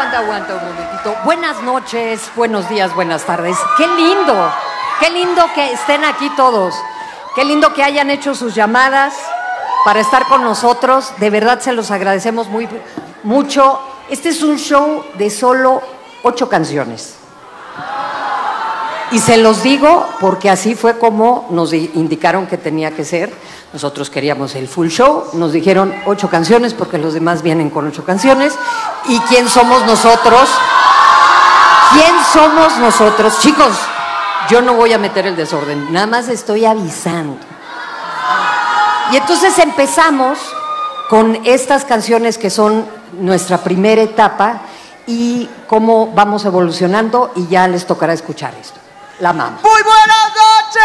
Aguanta un momentito. Buenas noches, buenos días, buenas tardes. Qué lindo que estén aquí todos. Qué lindo que hayan hecho sus llamadas para estar con nosotros. De verdad se los agradecemos mucho. Este es un show de solo 8 canciones. Y se los digo porque así fue como nos indicaron que tenía que ser. Nosotros queríamos el full show, nos dijeron 8 canciones porque los demás vienen con 8 canciones. ¿Y quién somos nosotros? ¿Quién somos nosotros? Chicos, yo no voy a meter el desorden, nada más estoy avisando. Y entonces empezamos con estas canciones que son nuestra primera etapa y cómo vamos evolucionando, y ya les tocará escuchar esto. La Mama. ¡Muy buenas noches!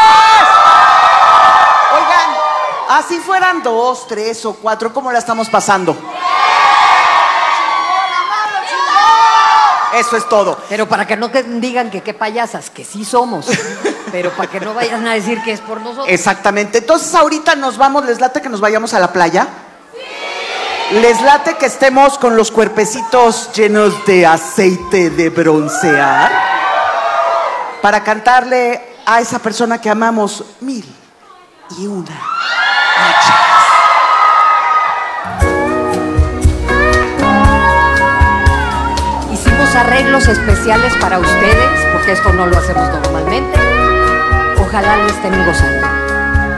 Oigan, así fueran 2, 3 o 4, ¿cómo la estamos pasando? Eso es todo. Pero para que no digan que qué payasas, que sí somos. Pero para que no vayan a decir que es por nosotros. Exactamente. Entonces ahorita nos vamos, ¿les late que nos vayamos a la playa? Sí. ¿Les late que estemos con los cuerpecitos llenos de aceite de broncear? Para cantarle a esa persona que amamos 1001 noches. Arreglos especiales para ustedes, porque esto no lo hacemos normalmente. Ojalá lo estén gozando.